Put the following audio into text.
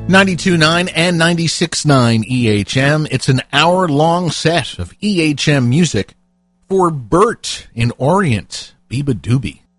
92.9 and 96.9 EHM. It's an hour-long set of EHM music for Bert in Orient, Biba Doobie.